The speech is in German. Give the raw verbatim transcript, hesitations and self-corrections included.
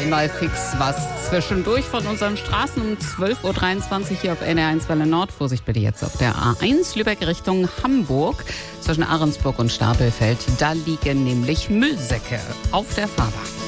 mal fix was zwischendurch von unseren Straßen um zwölf Uhr dreiundzwanzig hier auf N R eins Welle Nord. Vorsicht bitte jetzt auf der A eins Lübeck Richtung Hamburg zwischen Ahrensburg und Stapelfeld. Da liegen nämlich Müllsäcke auf der Fahrbahn.